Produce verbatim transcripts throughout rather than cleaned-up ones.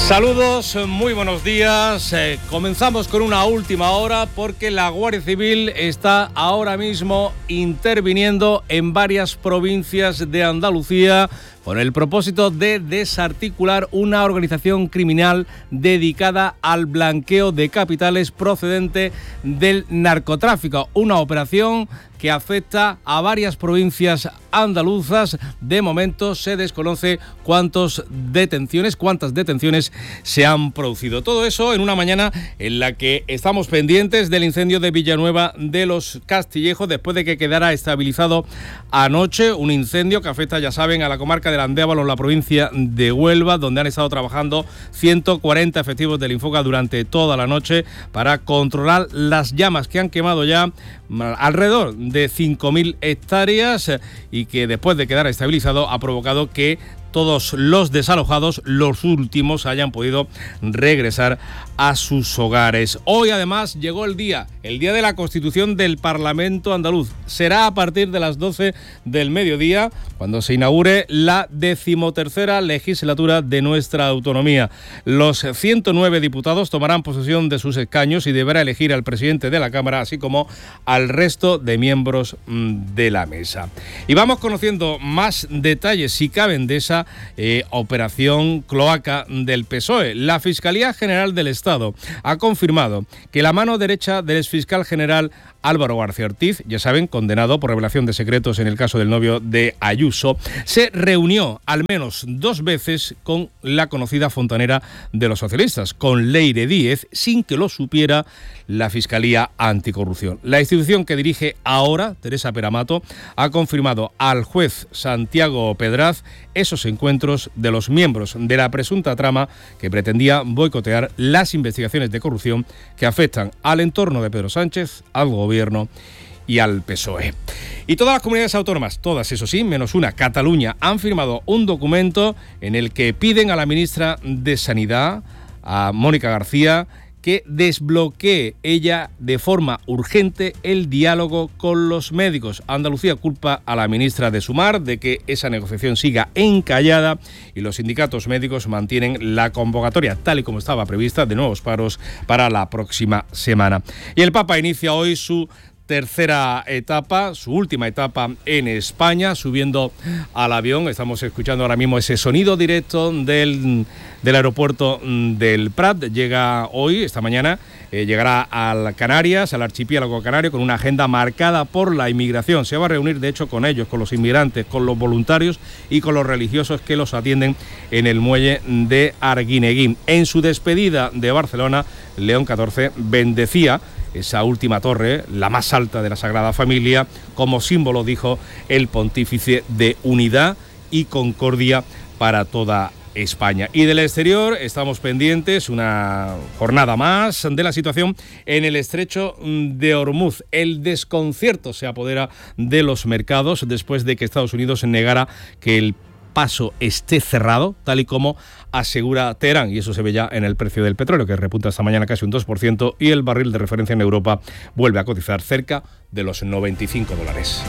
Saludos, muy buenos días. Eh, comenzamos con una última hora porque la Guardia Civil está ahora mismo interviniendo en varias provincias de Andalucía con el propósito de desarticular una organización criminal dedicada al blanqueo de capitales procedente del narcotráfico. Una operación que afecta a varias provincias andaluzas. De momento se desconoce cuántas detenciones, cuántas detenciones se han producido. Todo eso en una mañana en la que estamos pendientes del incendio de Villanueva de los Castillejos, después de que quedara estabilizado anoche. Un incendio que afecta, ya saben, a la comarca de Landévalo, en la provincia de Huelva, donde han estado trabajando ciento cuarenta efectivos del Infoca durante toda la noche para controlar las llamas que han quemado ya alrededor de cinco mil hectáreas y que después de quedar estabilizado ha provocado que todos los desalojados, los últimos, hayan podido regresar a sus hogares. Hoy además llegó el día, el día de la constitución del Parlamento andaluz. Será a partir de las doce del mediodía cuando se inaugure la decimotercera legislatura de nuestra autonomía. Los ciento nueve diputados tomarán posesión de sus escaños y deberá elegir al presidente de la Cámara, así como al resto de miembros de la mesa. Y vamos conociendo más detalles, si caben, de esa Eh, operación cloaca del P S O E. La Fiscalía General del Estado ha confirmado que la mano derecha del exfiscal general Álvaro García Ortiz, ya saben, condenado por revelación de secretos en el caso del novio de Ayuso, se reunió al menos dos veces con la conocida fontanera de los socialistas, con Leire Díez, sin que lo supiera la Fiscalía Anticorrupción. La institución que dirige ahora, Teresa Peramato, ha confirmado al juez Santiago Pedraz esos encuentros de los miembros de la presunta trama que pretendía boicotear las investigaciones de corrupción que afectan al entorno de Pedro Sánchez, al gobierno y al P S O E. Y todas las comunidades autónomas, todas eso sí, menos una, Cataluña, han firmado un documento en el que piden a la ministra de Sanidad, a Mónica García, que desbloquee ella de forma urgente el diálogo con los médicos. Andalucía culpa a la ministra de Sumar de que esa negociación siga encallada y los sindicatos médicos mantienen la convocatoria, tal y como estaba prevista, de nuevos paros para la próxima semana. Y el Papa inicia hoy su tercera etapa, su última etapa en España, subiendo al avión. Estamos escuchando ahora mismo ese sonido directo del, del aeropuerto del Prat. Llega hoy, esta mañana, eh, llegará a Canarias, al archipiélago canario, con una agenda marcada por la inmigración. Se va a reunir, de hecho, con ellos, con los inmigrantes, con los voluntarios y con los religiosos que los atienden en el muelle de Arguineguín. En su despedida de Barcelona, León catorce bendecía esa última torre, la más alta de la Sagrada Familia, como símbolo, dijo el pontífice, de unidad y concordia para toda España. Y del exterior estamos pendientes, una jornada más, de la situación en el estrecho de Hormuz. El desconcierto se apodera de los mercados después de que Estados Unidos negara que el paso esté cerrado, tal y como asegura Teherán, y eso se ve ya en el precio del petróleo, que repunta esta mañana casi un dos por ciento, y el barril de referencia en Europa vuelve a cotizar cerca de los noventa y cinco dólares.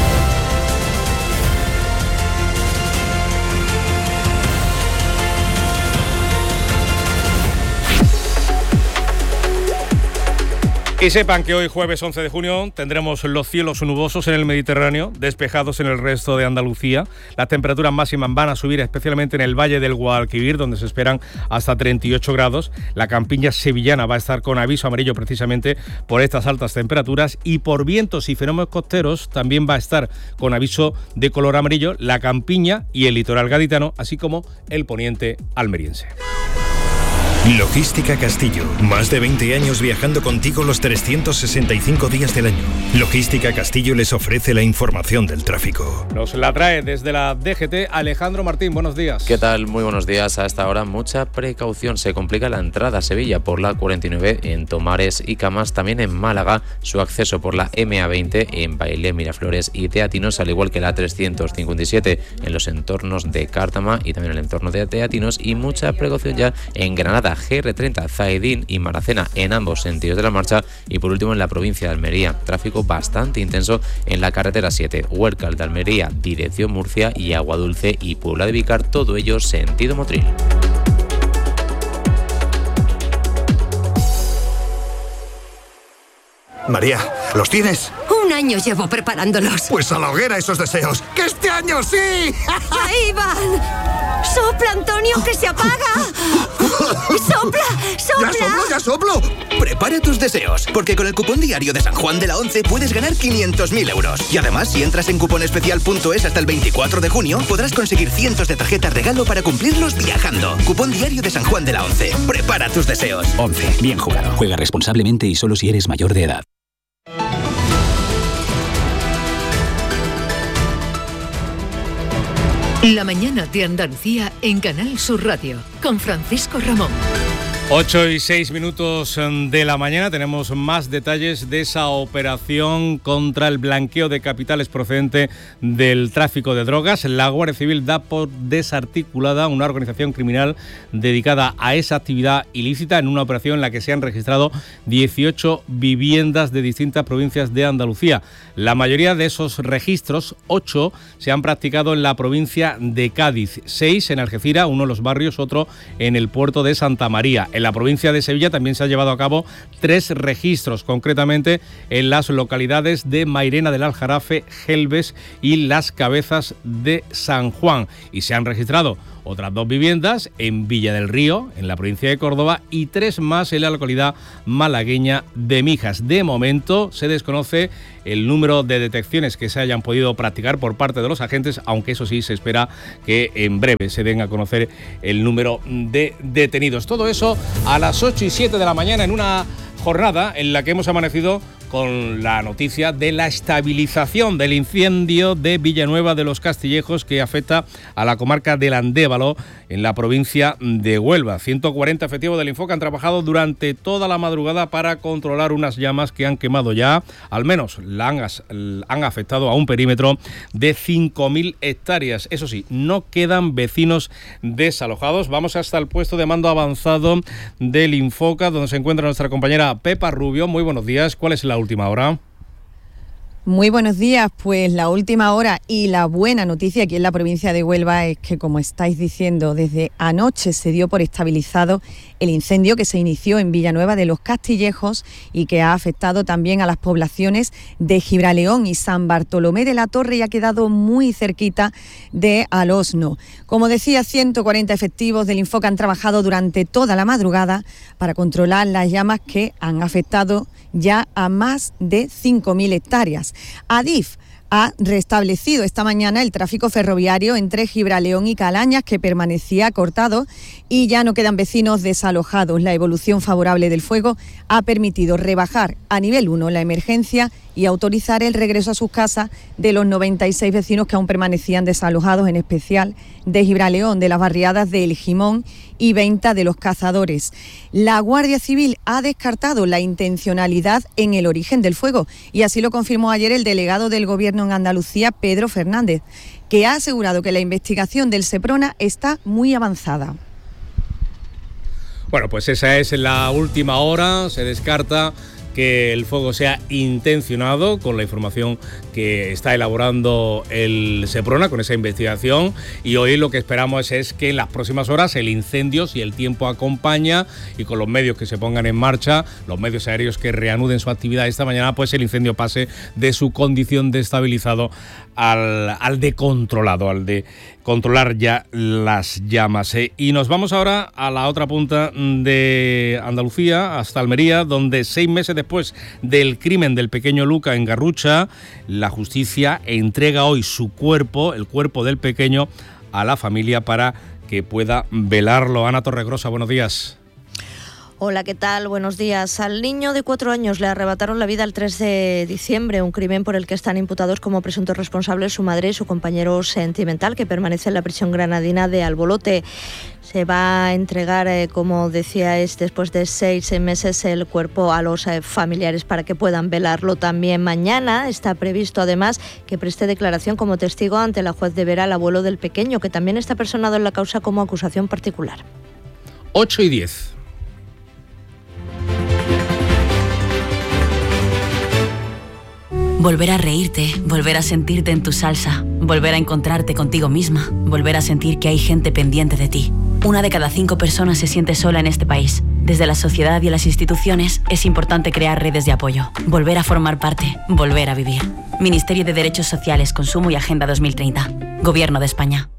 Y sepan que hoy, jueves once de junio, tendremos los cielos nubosos en el Mediterráneo, despejados en el resto de Andalucía. Las temperaturas máximas van a subir, especialmente en el Valle del Guadalquivir, donde se esperan hasta treinta y ocho grados. La campiña sevillana va a estar con aviso amarillo precisamente por estas altas temperaturas, y por vientos y fenómenos costeros también va a estar con aviso de color amarillo la campiña y el litoral gaditano, así como el poniente almeriense. Logística Castillo, más de veinte años viajando contigo los trescientos sesenta y cinco días del año. Logística Castillo les ofrece la información del tráfico. Nos la trae desde la D G T Alejandro Martín, buenos días. ¿Qué tal? Muy buenos días. A esta hora mucha precaución. Se complica la entrada a Sevilla por la cuarenta y nueve en Tomares y Camas, también en Málaga, su acceso por la M A veinte en Bailén, Miraflores y Teatinos, al igual que la trescientos cincuenta y siete en los entornos de Cártama y también en el entorno de Teatinos, y mucha precaución ya en Granada, G R treinta, Zaidín y Maracena en ambos sentidos de la marcha, y por último en la provincia de Almería, tráfico bastante intenso en la carretera siete, Huércal de Almería, dirección Murcia, y Aguadulce y Puebla de Vícar, todo ello sentido Motril. María, ¿los tienes? Un año llevo preparándolos. Pues a la hoguera esos deseos. ¡Que este año sí! ¡Ahí van! ¡Sopla, Antonio, que se apaga! ¡Sopla, sopla! ¡Ya soplo, ya soplo! Prepara tus deseos, porque con el cupón diario de San Juan de la Once puedes ganar quinientos mil euros. Y además, si entras en cuponespecial punto es hasta el veinticuatro de junio, podrás conseguir cientos de tarjetas regalo para cumplirlos viajando. Cupón diario de San Juan de la Once. Prepara tus deseos. Once. Bien jugado. Juega responsablemente y solo si eres mayor de edad. La mañana de Andalucía en Canal Sur Radio, con Francisco Ramón. ocho y seis minutos de la mañana, tenemos más detalles de esa operación contra el blanqueo de capitales procedente del tráfico de drogas. La Guardia Civil da por desarticulada una organización criminal dedicada a esa actividad ilícita en una operación en la que se han registrado dieciocho viviendas de distintas provincias de Andalucía. La mayoría de esos registros, ocho, se han practicado en la provincia de Cádiz, seis en Algeciras, uno en Los Barrios, otro en el puerto de Santa María. En la provincia de Sevilla también se han llevado a cabo tres registros, concretamente en las localidades de Mairena del Aljarafe, Gelbes y Las Cabezas de San Juan. Y se han registrado otras dos viviendas en Villa del Río, en la provincia de Córdoba, y tres más en la localidad malagueña de Mijas. De momento se desconoce el número de detecciones que se hayan podido practicar por parte de los agentes, aunque eso sí se espera que en breve se den a conocer el número de detenidos. Todo eso a las ocho y siete de la mañana en una jornada en la que hemos amanecido con la noticia de la estabilización del incendio de Villanueva de los Castillejos que afecta a la comarca del Andévalo en la provincia de Huelva. ciento cuarenta efectivos del Infoca han trabajado durante toda la madrugada para controlar unas llamas que han quemado ya, al menos la han, han afectado a un perímetro de cinco mil hectáreas. Eso sí, no quedan vecinos desalojados. Vamos hasta el puesto de mando avanzado del Infoca, donde se encuentra nuestra compañera Pepa Rubio. Muy buenos días. ¿Cuál es la última hora? Muy buenos días, pues la última hora y la buena noticia aquí en la provincia de Huelva es que, como estáis diciendo, desde anoche se dio por estabilizado el incendio que se inició en Villanueva de los Castillejos y que ha afectado también a las poblaciones de Gibraleón y San Bartolomé de la Torre y ha quedado muy cerquita de Alosno. Como decía, ciento cuarenta efectivos del Infoca han trabajado durante toda la madrugada para controlar las llamas que han afectado ya a más de cinco mil hectáreas. Adif ha restablecido esta mañana el tráfico ferroviario entre Gibraleón y Calañas, que permanecía cortado, y ya no quedan vecinos desalojados. La evolución favorable del fuego ha permitido rebajar a nivel uno la emergencia y autorizar el regreso a sus casas de los noventa y seis vecinos que aún permanecían desalojados, en especial de Gibraleón, de las barriadas de El Jimón y Venta de los Cazadores. La Guardia Civil ha descartado la intencionalidad en el origen del fuego y así lo confirmó ayer el delegado del Gobierno en Andalucía, Pedro Fernández, que ha asegurado que la investigación del Seprona está muy avanzada. Bueno, pues esa es la última hora. Se descarta que el fuego sea intencionado, con la información que está elaborando el Seprona con esa investigación, y hoy lo que esperamos es que en las próximas horas el incendio, si el tiempo acompaña y con los medios que se pongan en marcha, los medios aéreos que reanuden su actividad esta mañana, pues el incendio pase de su condición de estabilizado al, al de controlado, al de controlar ya las llamas. ¿eh? Y nos vamos ahora a la otra punta de Andalucía, hasta Almería, donde seis meses después del crimen del pequeño Luca en Garrucha, la justicia entrega hoy su cuerpo, el cuerpo del pequeño, a la familia para que pueda velarlo. Ana Torregrosa, buenos días. Hola, ¿qué tal? Buenos días. Al niño de cuatro años le arrebataron la vida el tres de diciembre, un crimen por el que están imputados como presuntos responsables su madre y su compañero sentimental, que permanece en la prisión granadina de Albolote. Se va a entregar, eh, como decía, es después de seis meses el cuerpo a los eh, familiares para que puedan velarlo también. Mañana está previsto además que preste declaración como testigo ante la juez de Vera el abuelo del pequeño, que también está personado en la causa como acusación particular. ocho y diez. Volver a reírte, volver a sentirte en tu salsa, volver a encontrarte contigo misma, volver a sentir que hay gente pendiente de ti. Una de cada cinco personas se siente sola en este país. Desde la sociedad y las instituciones es importante crear redes de apoyo, volver a formar parte, volver a vivir. Ministerio de Derechos Sociales, Consumo y Agenda dos mil treinta. Gobierno de España.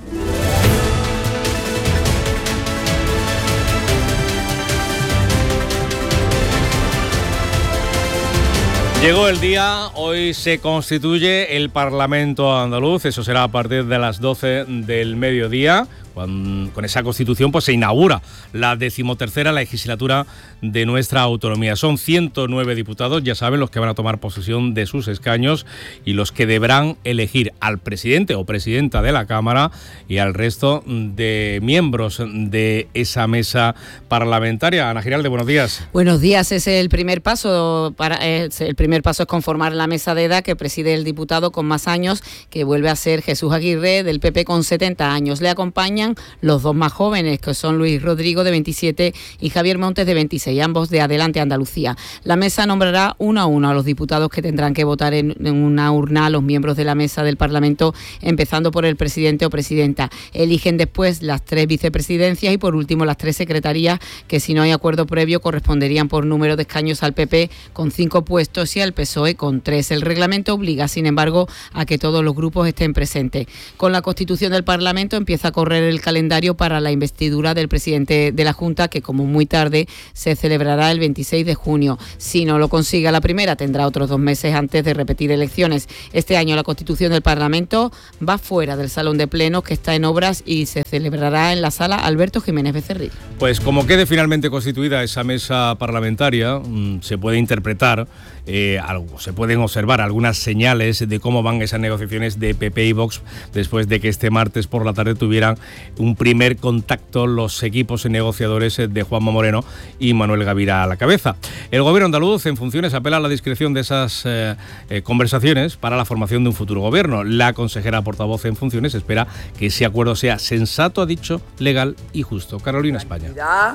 Llegó el día, hoy se constituye el Parlamento andaluz, eso será a partir de las doce del mediodía. Con, con esa constitución pues se inaugura la decimotercera legislatura de nuestra autonomía. Son ciento nueve diputados, ya saben, los que van a tomar posesión de sus escaños y los que deberán elegir al presidente o presidenta de la Cámara y al resto de miembros de esa mesa parlamentaria. Ana Giralde, buenos días. Buenos días. Es el primer paso para es el primer paso es conformar la mesa de edad que preside el diputado con más años, que vuelve a ser Jesús Aguirre del P P con setenta años. Le acompañan los dos más jóvenes, que son Luis Rodrigo de veintisiete y Javier Montes de veintiséis, ambos de Adelante Andalucía. La mesa nombrará uno a uno a los diputados que tendrán que votar en, en una urna a los miembros de la mesa del Parlamento, empezando por el presidente o presidenta. Eligen después las tres vicepresidencias y por último las tres secretarías, que si no hay acuerdo previo corresponderían por número de escaños al P P con cinco puestos y al P S O E con tres. El reglamento obliga, sin embargo, a que todos los grupos estén presentes. Con la constitución del Parlamento empieza a correr el el calendario para la investidura del presidente de la Junta, que como muy tarde se celebrará el veintiséis de junio. Si no lo consigue a la primera, tendrá otros dos meses antes de repetir elecciones. Este año la constitución del Parlamento va fuera del salón de plenos, que está en obras, y se celebrará en la sala Alberto Jiménez Becerril. Pues como quede finalmente constituida esa mesa parlamentaria, mmm, se puede interpretar eh, algo, se pueden observar algunas señales de cómo van esas negociaciones de P P y Vox después de que este martes por la tarde tuvieran un primer contacto los equipos negociadores de Juanma Moreno y Manuel Gavira a la cabeza. El gobierno andaluz en funciones apela a la discreción de esas eh, eh, conversaciones para la formación de un futuro gobierno. La consejera portavoz en funciones espera que ese acuerdo sea sensato, ha dicho, legal y justo. Carolina España.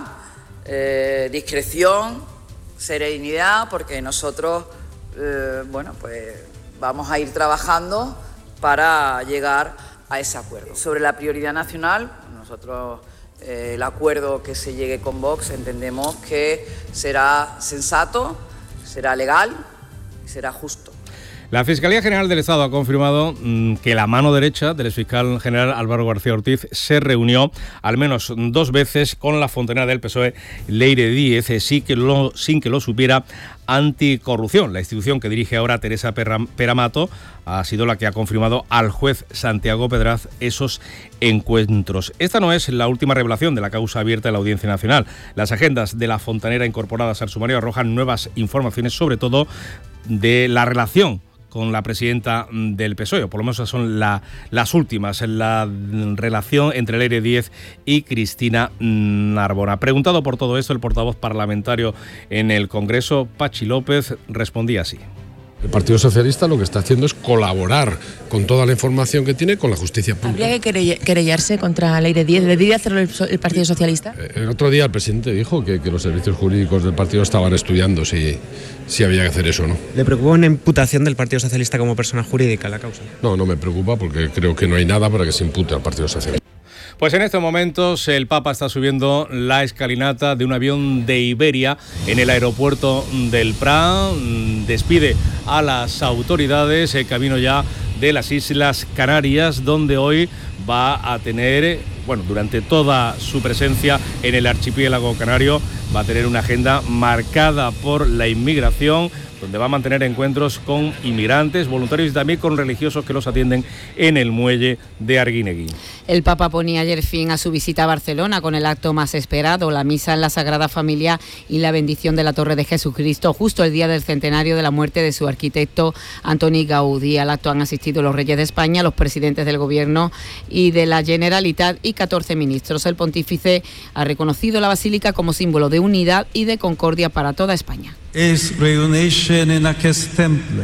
Eh, discreción, serenidad, porque nosotros eh, bueno, pues vamos a ir trabajando para llegar a ese acuerdo. Sobre la prioridad nacional, nosotros eh, el acuerdo que se llegue con Vox entendemos que será sensato, será legal y será justo. La Fiscalía General del Estado ha confirmado mmm, que la mano derecha del exfiscal general Álvaro García Ortiz se reunió al menos dos veces con la fontanera del P S O E, Leire Díez, sí que lo, sin que lo supiera Anticorrupción. La institución que dirige ahora Teresa Peramato ha sido la que ha confirmado al juez Santiago Pedraz esos encuentros. Esta no es la última revelación de la causa abierta en la Audiencia Nacional. Las agendas de la fontanera incorporadas al sumario arrojan nuevas informaciones, sobre todo de la relación con la presidenta del P S O E, o por lo menos esas son la, las últimas, la relación entre Leire Díez y Cristina Narbona. Preguntado por todo esto, el portavoz parlamentario en el Congreso, Pachi López, respondía así. El Partido Socialista lo que está haciendo es colaborar con toda la información que tiene con la justicia pública. ¿Habría que querellarse contra Leire Díez? ¿Debería hacerlo el Partido Socialista? El otro día el presidente dijo que, que los servicios jurídicos del partido estaban estudiando si, si había que hacer eso o no. ¿Le preocupa una imputación del Partido Socialista como persona jurídica en la causa? No, no me preocupa porque creo que no hay nada para que se impute al Partido Socialista. Pues en estos momentos el Papa está subiendo la escalinata de un avión de Iberia en el aeropuerto del Prat. Despide a las autoridades el camino ya de las Islas Canarias, donde hoy va a tener, bueno, durante toda su presencia en el archipiélago canario, va a tener una agenda marcada por la inmigración, donde va a mantener encuentros con inmigrantes, voluntarios y también con religiosos que los atienden en el muelle de Arguineguín. El Papa ponía ayer fin a su visita a Barcelona con el acto más esperado, la misa en la Sagrada Familia y la bendición de la Torre de Jesucristo, justo el día del centenario de la muerte de su arquitecto Antoni Gaudí. Al acto han asistido los reyes de España, los presidentes del Gobierno y de la Generalitat y catorce ministros. El pontífice ha reconocido la basílica como símbolo de unidad y de concordia para toda España. Es reuneixen en aquest temple,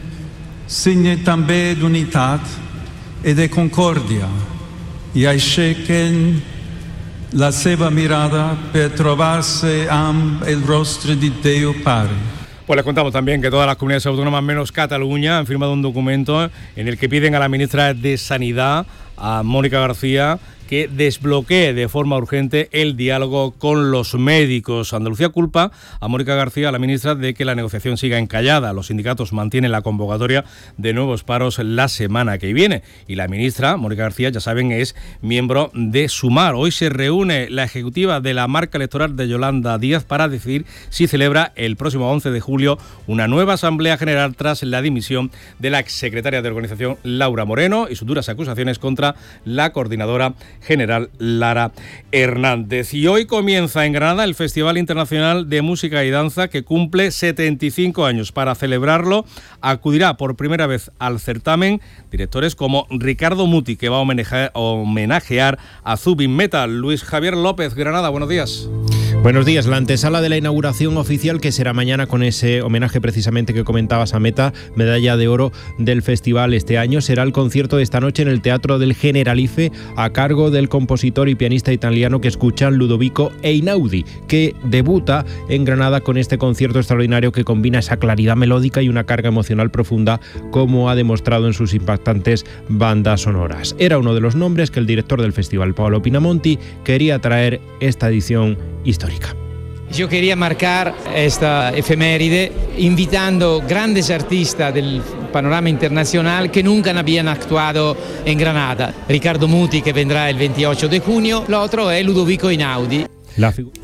signe també d'unitat i de concòrdia, i aixequen la seva mirada per trobar-se amb el rostre de Déu Pare. Pues les contamos también que todas las comunidades autónomas menos Cataluña han firmado un documento en el que piden a la ministra de Sanidad, a Mónica García que desbloquee de forma urgente el diálogo con los médicos. Andalucía culpa a Mónica García, a la ministra, de que la negociación siga encallada. Los sindicatos mantienen la convocatoria de nuevos paros la semana que viene. Y la ministra, Mónica García, ya saben, es miembro de Sumar. Hoy se reúne la ejecutiva de la marca electoral de Yolanda Díaz para decidir si celebra el próximo once de julio una nueva asamblea general tras la dimisión de la exsecretaria de organización Laura Moreno y sus duras acusaciones contra la coordinadora general Lara Hernández. Y hoy comienza en Granada el Festival Internacional de Música y Danza, que cumple setenta y cinco años. Para celebrarlo acudirá por primera vez al certamen directores como Ricardo Muti, que va a homenajear, homenajear a Zubin Meta. Luis Javier López, Granada, buenos días. Buenos días. La antesala de la inauguración oficial, que será mañana, con ese homenaje precisamente que comentabas a Meta, medalla de oro del festival este año, será el concierto de esta noche en el Teatro del Generalife, a cargo del compositor y pianista italiano que escuchan Ludovico Einaudi, que debuta en Granada con este concierto extraordinario que combina esa claridad melódica y una carga emocional profunda, como ha demostrado en sus impactantes bandas sonoras. Era uno de los nombres que el director del festival, Paolo Pinamonti, quería traer esta edición histórica. Yo quería marcar esta efeméride invitando grandes artistas del panorama internacional que nunca habían actuado en Granada. Ricardo Muti, que vendrá el veintiocho de junio, lo otro es Ludovico Einaudi. La figura.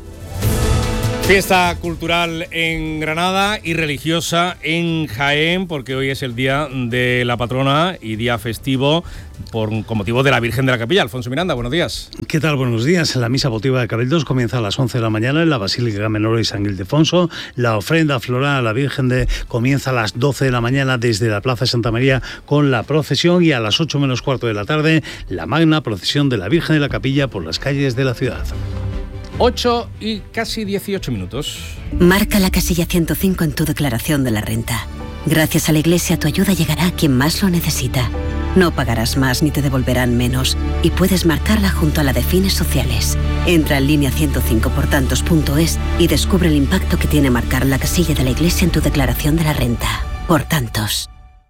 Fiesta cultural en Granada y religiosa en Jaén, porque hoy es el día de la patrona y día festivo por, con motivo de la Virgen de la Capilla. Alfonso Miranda, buenos días. ¿Qué tal? Buenos días. La misa votiva de Cabildos comienza a las once de la mañana en la Basílica Menor de San Ildefonso. La ofrenda floral a la Virgen de comienza a las doce de la mañana desde la Plaza de Santa María con la procesión, y a las ocho menos cuarto de la tarde la magna procesión de la Virgen de la Capilla por las calles de la ciudad. ocho y casi dieciocho minutos. Marca la casilla ciento cinco en tu declaración de la renta. Gracias a la Iglesia, tu ayuda llegará a quien más lo necesita. No pagarás más ni te devolverán menos, y puedes marcarla junto a la de fines sociales. Entra en línea ciento cinco por tantos punto es y descubre el impacto que tiene marcar la casilla de la Iglesia en tu declaración de la renta. Por tantos.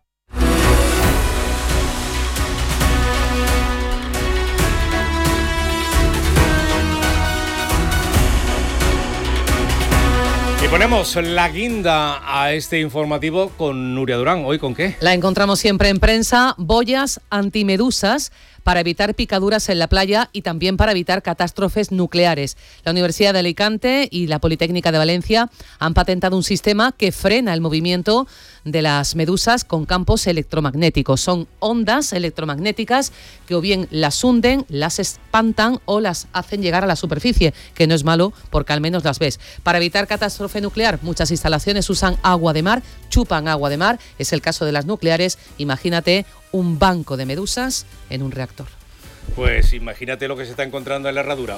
Ponemos la guinda a este informativo con Nuria Durán. ¿Hoy con qué? La encontramos siempre en prensa: boyas antimedusas para evitar picaduras en la playa y también para evitar catástrofes nucleares. La Universidad de Alicante y la Politécnica de Valencia han patentado un sistema que frena el movimiento de las medusas con campos electromagnéticos. Son ondas electromagnéticas que o bien las hunden, las espantan o las hacen llegar a la superficie, que no es malo porque al menos las ves. Para evitar catástrofe nuclear, muchas instalaciones usan agua de mar, chupan agua de mar. Es el caso de las nucleares. Imagínate un banco de medusas en un reactor. Pues imagínate lo que se está encontrando en la herradura.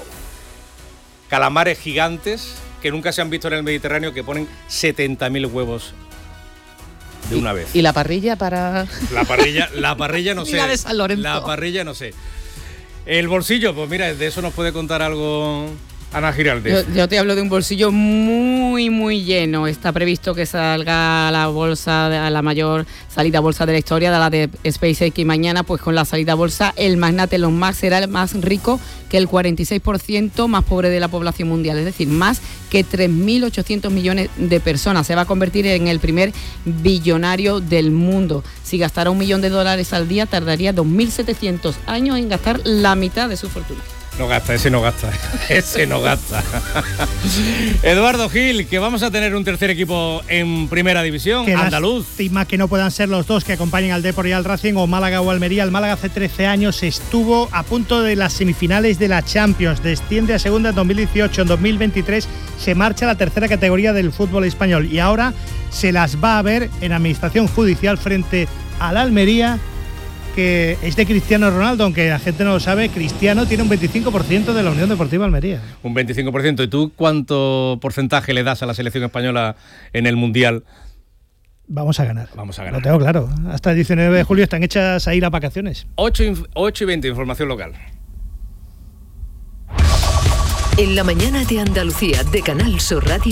Calamares gigantes que nunca se han visto en el Mediterráneo, que ponen setenta mil huevos de una vez. ¿Y la parrilla para...? La parrilla, la parrilla no sé. Mira de San Lorenzo. La parrilla no sé. El bolsillo, pues mira, de eso nos puede contar algo Ana Giraldez. Yo, yo te hablo de un bolsillo muy, muy lleno. Está previsto que salga la bolsa, la mayor salida a bolsa de la historia, de la de SpaceX, y mañana, pues con la salida a bolsa, el magnate Elon Musk será el más rico que el cuarenta y seis por ciento más pobre de la población mundial, es decir, más que tres mil ochocientos millones de personas. Se va a convertir en el primer billonario del mundo. Si gastara un millón de dólares al día, tardaría dos mil setecientos años en gastar la mitad de su fortuna. No gasta, ese no gasta, ese no gasta. Eduardo Gil, que vamos a tener un tercer equipo en primera división, que andaluz. Lástima que no puedan ser los dos que acompañen al Depor y al Racing, o Málaga o Almería. El Málaga hace trece años estuvo a punto de las semifinales de la Champions, desciende a segunda en dos mil dieciocho, en dos mil veintitrés se marcha a la tercera categoría del fútbol español y ahora se las va a ver en administración judicial frente al Almería, que es de Cristiano Ronaldo. Aunque la gente no lo sabe, Cristiano tiene un veinticinco por ciento de la Unión Deportiva Almería. Un veinticinco por ciento. ¿Y tú cuánto porcentaje le das a la selección española en el Mundial? Vamos a ganar. Vamos a ganar. Lo tengo claro. Hasta el diecinueve de julio están hechas ahí las vacaciones. ocho y veinte, información local. En la mañana de Andalucía de Canal Sur Radio,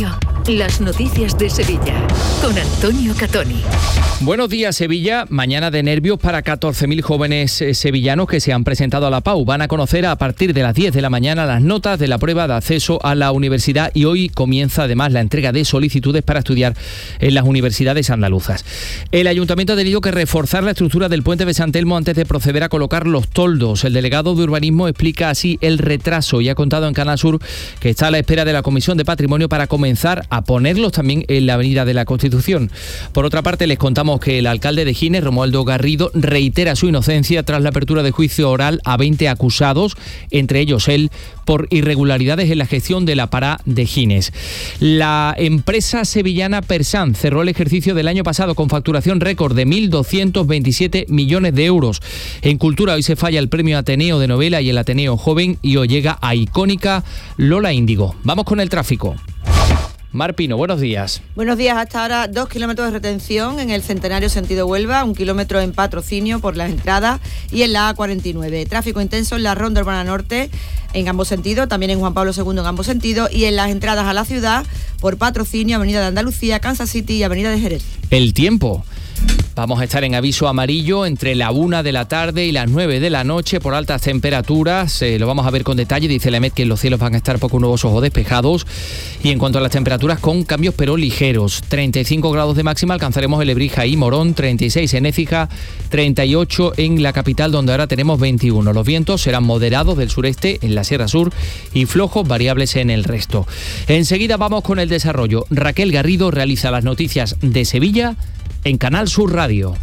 Las noticias de Sevilla, con Antonio Catoni. Buenos días, Sevilla. Mañana de nervios para catorce mil jóvenes eh, sevillanos que se han presentado a la P A U. Van a conocer a partir de las diez de la mañana las notas de la prueba de acceso a la universidad y hoy comienza además la entrega de solicitudes para estudiar en las universidades andaluzas. El Ayuntamiento ha tenido que reforzar la estructura del puente de San Telmo antes de proceder a colocar los toldos. El delegado de Urbanismo explica así el retraso y ha contado en Canal Sur que está a la espera de la Comisión de Patrimonio para comenzar a ponerlos también en la Avenida de la Constitución. Por otra parte, les contamos que el alcalde de Gines, Romualdo Garrido, reitera su inocencia tras la apertura de juicio oral a veinte acusados, entre ellos él, por irregularidades en la gestión de la Pará de Gines. La empresa sevillana Persan cerró el ejercicio del año pasado con facturación récord de mil doscientos veintisiete millones de euros. En Cultura hoy se falla el premio Ateneo de novela y el Ateneo Joven y hoy llega a icónica Lola Índigo. Vamos con el tráfico. Mar Pino, buenos días. Buenos días. Hasta ahora dos kilómetros de retención en el Centenario sentido Huelva, un kilómetro en Patrocinio por las entradas y en la A cuarenta y nueve. Tráfico intenso en la Ronda Urbana Norte en ambos sentidos, también en Juan Pablo segundo en ambos sentidos y en las entradas a la ciudad por Patrocinio, Avenida de Andalucía, Kansas City y Avenida de Jerez. El tiempo. Vamos a estar en aviso amarillo entre la una de la tarde y las nueve de la noche por altas temperaturas. Eh, lo vamos a ver con detalle. Dice la EMET que los cielos van a estar poco nubosos o despejados. Y en cuanto a las temperaturas, con cambios pero ligeros. treinta y cinco grados de máxima alcanzaremos en Lebrija y Morón, treinta y seis en Écija, treinta y ocho en la capital, donde ahora tenemos veintiuno. Los vientos serán moderados del sureste en la Sierra Sur y flojos variables en el resto. Enseguida vamos con el desarrollo. Raquel Garrido realiza las noticias de Sevilla en Canal Sur Radio.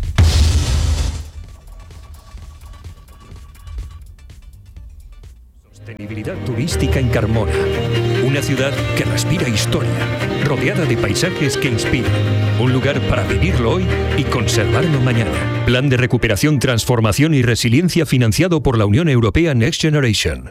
Sostenibilidad turística en Carmona. Una ciudad que respira historia, rodeada de paisajes que inspiran. Un lugar para vivirlo hoy y conservarlo mañana. Plan de recuperación, transformación y resiliencia financiado por la Unión Europea Next Generation.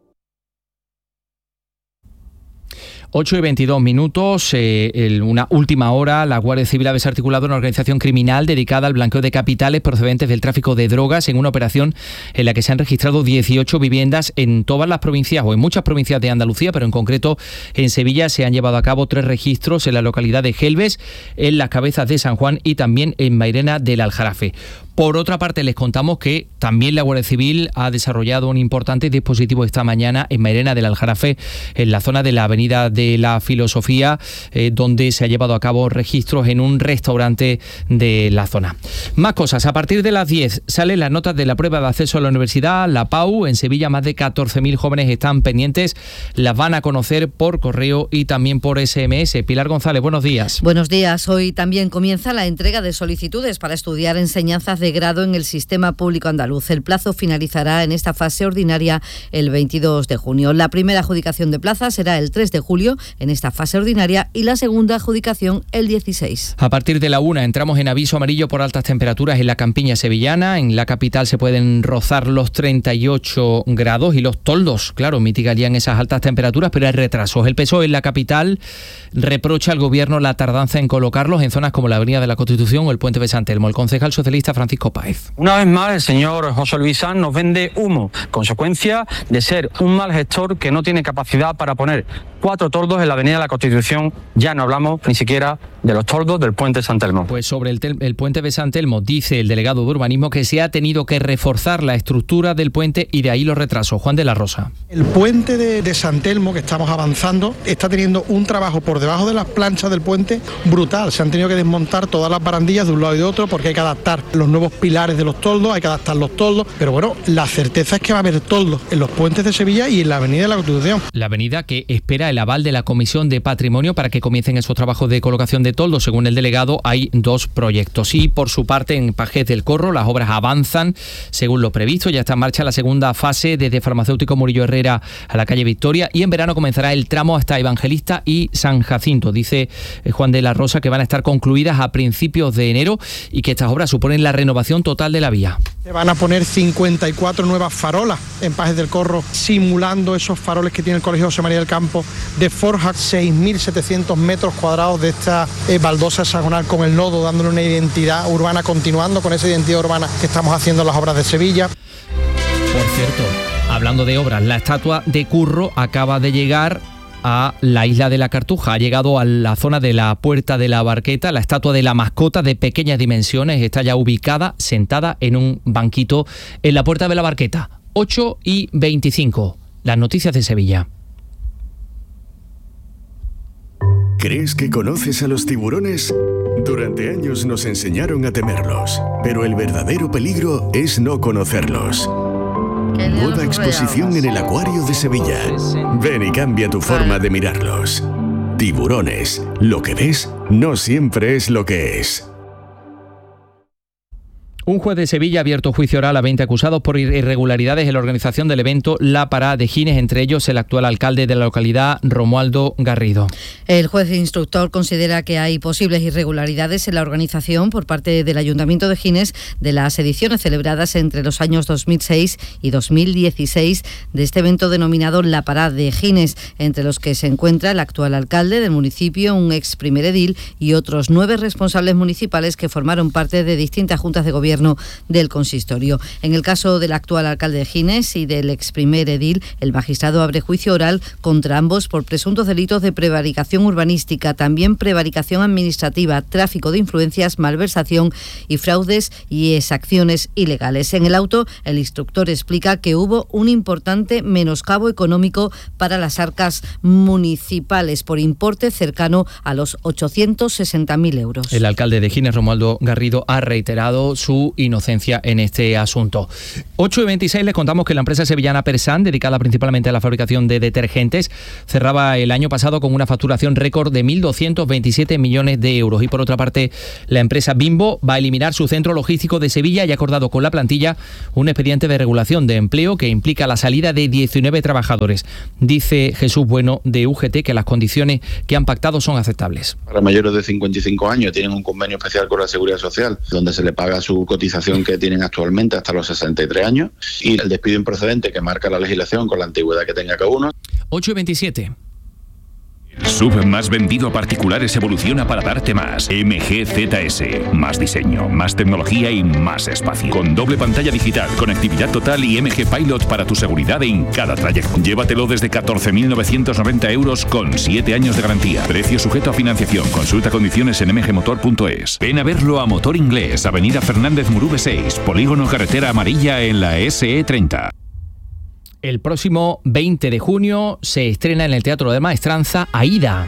ocho y veintidós minutos, eh, en una última hora, la Guardia Civil ha desarticulado una organización criminal dedicada al blanqueo de capitales procedentes del tráfico de drogas en una operación en la que se han registrado dieciocho viviendas en todas las provincias o en muchas provincias de Andalucía, pero en concreto en Sevilla se han llevado a cabo tres registros en la localidad de Gelbes, en las Cabezas de San Juan y también en Mairena del Aljarafe. Por otra parte, les contamos que también la Guardia Civil ha desarrollado un importante dispositivo esta mañana en Mairena del Aljarafe, en la zona de la Avenida de la Filosofía, eh, donde se ha llevado a cabo registros en un restaurante de la zona. Más cosas. A partir de las diez salen las notas de la prueba de acceso a la universidad, la P A U. En Sevilla más de catorce mil jóvenes están pendientes. Las van a conocer por correo y también por ese eme ese. Pilar González, buenos días. Buenos días. Hoy también comienza la entrega de solicitudes para estudiar enseñanzas de grado en el sistema público andaluz. El plazo finalizará en esta fase ordinaria el veintidós de junio. La primera adjudicación de plazas será el tres de julio en esta fase ordinaria y la segunda adjudicación el dieciséis. A partir de la una entramos en aviso amarillo por altas temperaturas en la campiña sevillana. En la capital se pueden rozar los treinta y ocho grados y los toldos, claro, mitigarían esas altas temperaturas, pero hay retrasos. El P S O E en la capital reprocha al gobierno la tardanza en colocarlos en zonas como la Avenida de la Constitución o el Puente de San Telmo. El concejal socialista Francisco Páez. Una vez más, el señor José Luis Sanz nos vende humo, consecuencia de ser un mal gestor que no tiene capacidad para poner cuatro toldos en la Avenida de la Constitución. Ya no hablamos ni siquiera de los toldos del Puente de San Telmo. Pues sobre el, tel- el Puente de San Telmo dice el delegado de Urbanismo que se ha tenido que reforzar la estructura del puente y de ahí los retrasos. Juan de la Rosa. El puente de, de San Telmo, que estamos avanzando, está teniendo un trabajo por debajo de las planchas del puente brutal. Se han tenido que desmontar todas las barandillas de un lado y de otro porque hay que adaptar los nuevos pilares de los toldos, hay que adaptar los toldos, pero bueno, la certeza es que va a haber toldos en los puentes de Sevilla y en la Avenida de la Constitución. La avenida que espera el aval de la Comisión de Patrimonio para que comiencen esos trabajos de colocación de toldos. Según el delegado, hay dos proyectos. Y por su parte, en Pajés del Corro, las obras avanzan según lo previsto. Ya está en marcha la segunda fase desde Farmacéutico Murillo Herrera a la calle Victoria y en verano comenzará el tramo hasta Evangelista y San Jacinto. Dice Juan de la Rosa que van a estar concluidas a principios de enero y que estas obras suponen la renovación total de la vía. Se van a poner cincuenta y cuatro nuevas farolas en Pajés del Corro, simulando esos faroles que tiene el Colegio José María del Campo de Forja, seis mil setecientos metros cuadrados de esta eh, baldosa hexagonal con el nodo, dándole una identidad urbana, continuando con esa identidad urbana que estamos haciendo en las obras de Sevilla. Por cierto, hablando de obras, la estatua de Curro acaba de llegar a la isla de la Cartuja. Ha llegado a la zona de la Puerta de la Barqueta. La estatua de la mascota de pequeñas dimensiones está ya ubicada, sentada en un banquito en la Puerta de la Barqueta. ocho y veinticinco. Las noticias de Sevilla. ¿Crees que conoces a los tiburones? Durante años nos enseñaron a temerlos, pero el verdadero peligro es no conocerlos. Nueva exposición en el Acuario de Sevilla. Ven y cambia tu forma de mirarlos. Tiburones. Lo que ves no siempre es lo que es. Un juez de Sevilla ha abierto juicio oral a veinte acusados por irregularidades en la organización del evento La Parada de Gines, entre ellos el actual alcalde de la localidad, Romualdo Garrido. El juez instructor considera que hay posibles irregularidades en la organización por parte del Ayuntamiento de Gines de las ediciones celebradas entre los años dos mil seis y dos mil dieciséis de este evento denominado La Parada de Gines, entre los que se encuentra el actual alcalde del municipio, un ex primer edil y otros nueve responsables municipales que formaron parte de distintas juntas de gobierno del consistorio. En el caso del actual alcalde de Gines y del ex primer edil, el magistrado abre juicio oral contra ambos por presuntos delitos de prevaricación urbanística, también prevaricación administrativa, tráfico de influencias, malversación y fraudes y exacciones ilegales. En el auto, el instructor explica que hubo un importante menoscabo económico para las arcas municipales por importe cercano a los ochocientos sesenta mil euros. El alcalde de Gines, Romualdo Garrido, ha reiterado su inocencia en este asunto. ocho y veintiséis les contamos que la empresa sevillana Persan, dedicada principalmente a la fabricación de detergentes, cerraba el año pasado con una facturación récord de mil doscientos veintisiete millones de euros. Y por otra parte, la empresa Bimbo va a eliminar su centro logístico de Sevilla y ha acordado con la plantilla un expediente de regulación de empleo que implica la salida de diecinueve trabajadores. Dice Jesús Bueno de U G T que las condiciones que han pactado son aceptables. Para mayores de cincuenta y cinco años tienen un convenio especial con la Seguridad Social, donde se le paga su cotización que tienen actualmente hasta los sesenta y tres años, y el despido improcedente que marca la legislación con la antigüedad que tenga cada uno. ocho y veintisiete. Sub más vendido a particulares evoluciona para darte más. M G Z S. Más diseño, más tecnología y más espacio. Con doble pantalla digital, conectividad total y M G Pilot para tu seguridad en cada trayecto. Llévatelo desde catorce mil novecientos noventa euros con siete años de garantía. Precio sujeto a financiación. Consulta condiciones en m g motor punto es. Ven a verlo a Motor Inglés, Avenida Fernández Murube seis, Polígono Carretera Amarilla en la S E treinta. El próximo veinte de junio se estrena en el Teatro de Maestranza Aída.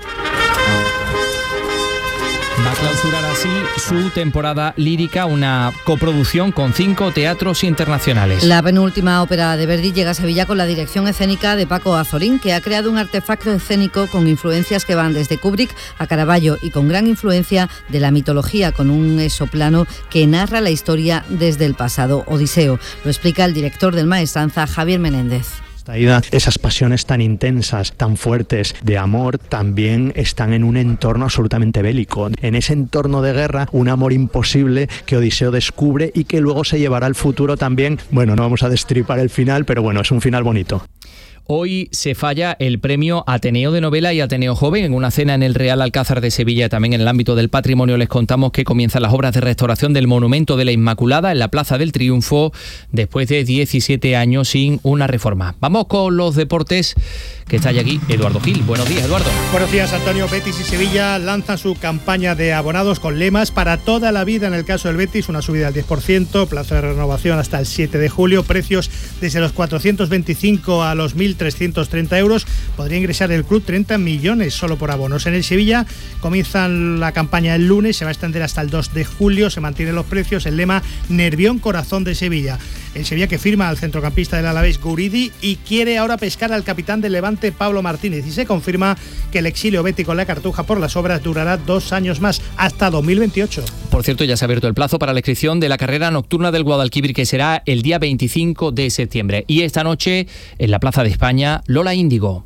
Va a clausurar así su temporada lírica, una coproducción con cinco teatros internacionales. La penúltima ópera de Verdi llega a Sevilla con la dirección escénica de Paco Azorín, que ha creado un artefacto escénico con influencias que van desde Kubrick a Caravaggio y con gran influencia de la mitología, con un esoplano que narra la historia desde el pasado. Odiseo. Lo explica el director del Maestranza, Javier Menéndez. Esta ida, esas pasiones tan intensas, tan fuertes de amor, también están en un entorno absolutamente bélico. En ese entorno de guerra, un amor imposible que Odiseo descubre y que luego se llevará al futuro también. Bueno, no vamos a destripar el final, pero bueno, es un final bonito. Hoy se falla el premio Ateneo de Novela y Ateneo Joven. En una cena en el Real Alcázar de Sevilla, también en el ámbito del patrimonio, les contamos que comienzan las obras de restauración del Monumento de la Inmaculada en la Plaza del Triunfo después de diecisiete años sin una reforma. Vamos con los deportes, que está aquí Eduardo Gil. Buenos días, Eduardo. Buenos días, Antonio. Betis y Sevilla lanzan su campaña de abonados con lemas para toda la vida. En el caso del Betis, una subida al diez por ciento, plazo de renovación hasta el siete de julio, precios desde los cuatrocientos veinticinco a los mil trescientos treinta euros. Podría ingresar el club treinta millones solo por abonos. En el Sevilla comienzan la campaña el lunes, se va a extender hasta el dos de julio, se mantienen los precios, el lema Nervión Corazón de Sevilla. El Sevilla que firma al centrocampista del Alavés Guridi y quiere ahora pescar al capitán del Levante Pablo Martínez, y se confirma que el exilio bético en la Cartuja por las obras durará dos años más, hasta dos mil veintiocho. Por cierto, ya se ha abierto el plazo para la inscripción de la carrera nocturna del Guadalquivir, que será el día veinticinco de septiembre. Y esta noche, en la Plaza de España, Lola Índigo.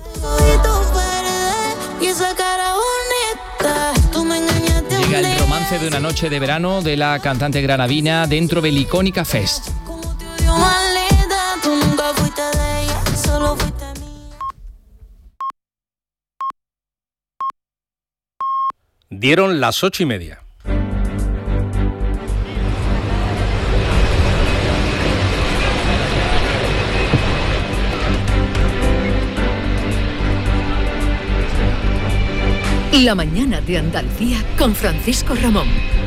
Llega el romance de una noche de verano de la cantante granadina dentro del Icónica Fest. Dieron las ocho y media. La mañana de Andalucía con Francisco Ramón.